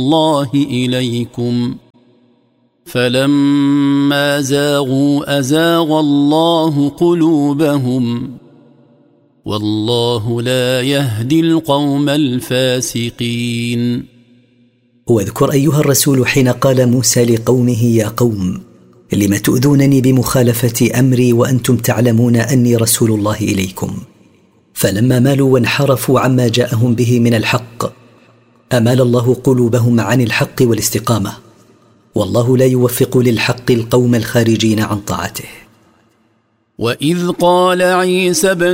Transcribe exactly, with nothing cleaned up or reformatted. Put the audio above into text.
الله إليكم فلما زاغوا أزاغ الله قلوبهم والله لا يهدي القوم الفاسقين. واذكر أيها الرسول حين قال موسى لقومه: يا قوم لم تؤذونني بمخالفة أمري وأنتم تعلمون أني رسول الله إليكم. فلما مالوا وانحرفوا عما جاءهم به من الحق أمال الله قلوبهم عن الحق والاستقامة، والله لا يوفق للحق القوم الخارجين عن طاعته. وإذ قال عيسى بن